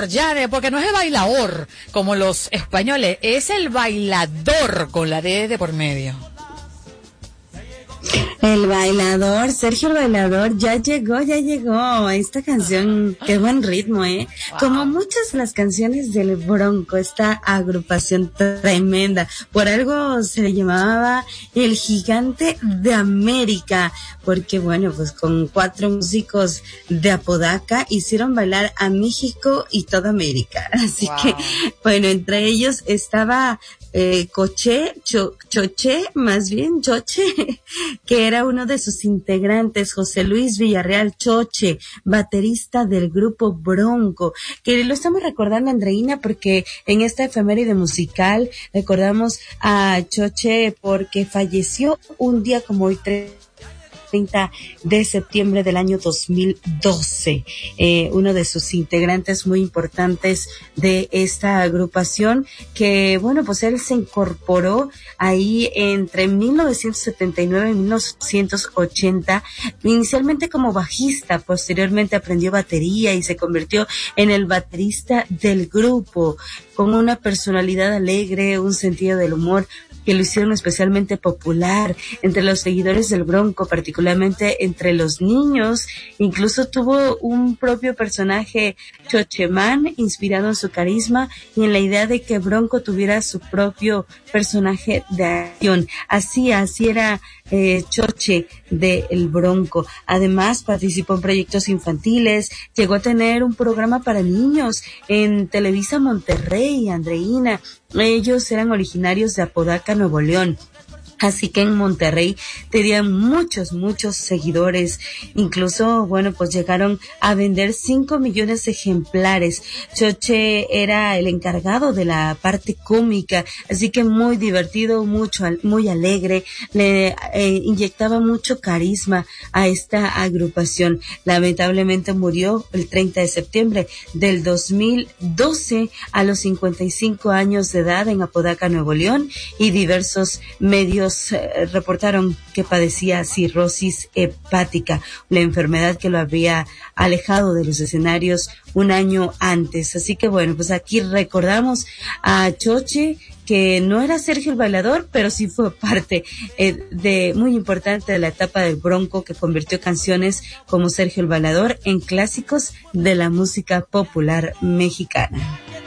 ya, porque no es el bailador como los españoles, es el bailador con la D de por medio. El bailador, Sergio el Bailador, ya llegó. Esta canción, qué buen ritmo, ¿eh? Wow. Como muchas de las canciones del Bronco, esta agrupación tremenda. Por algo se le llamaba el Gigante de América, porque bueno, pues con 4 músicos de Apodaca hicieron bailar a México y toda América. Así wow. Que, bueno, entre ellos estaba Choche, que era uno de sus integrantes, José Luis Villarreal Choche, baterista del grupo Bronco, que lo estamos recordando, Andreina, porque en esta efeméride musical recordamos a Choche porque falleció un día como hoy, 30 de septiembre del año 2012, uno de sus integrantes muy importantes de esta agrupación, que bueno, pues él se incorporó ahí entre 1979 y 1980, inicialmente como bajista, posteriormente aprendió batería y se convirtió en el baterista del grupo, con una personalidad alegre, un sentido del humor que lo hicieron especialmente popular entre los seguidores del Bronco, particularmente entre los niños. Incluso tuvo un propio personaje, Chochemán, inspirado en su carisma y en la idea de que Bronco tuviera su propio personaje de acción. Así era Choche del Bronco. Además, participó en proyectos infantiles, llegó a tener un programa para niños en Televisa Monterrey, Andreina. Ellos eran originarios de Apodaca, Nuevo León. Así que en Monterrey tenían muchos seguidores. Incluso, bueno, pues llegaron a vender 5 millones de ejemplares. Choche era el encargado de la parte cómica, así que muy divertido, muy alegre. Le inyectaba mucho carisma a esta agrupación. Lamentablemente murió el 30 de septiembre del 2012 a los 55 años de edad en Apodaca, Nuevo León, y diversos medios reportaron que padecía cirrosis hepática, la enfermedad que lo había alejado de los escenarios un año antes. Así que bueno, pues aquí recordamos a Choche, que no era Sergio el Bailador, pero sí fue parte de muy importante de la etapa del Bronco, que convirtió canciones como Sergio el Bailador en clásicos de la música popular mexicana.